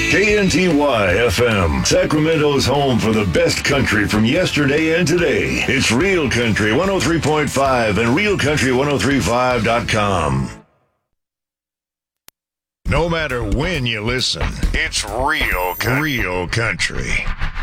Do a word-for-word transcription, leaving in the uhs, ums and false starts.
K N T Y F M, Sacramento's home for the best country from yesterday and today. It's Real Country one oh three point five and real country ten thirty-five dot com. No matter when you listen, it's Real Country. Real Country.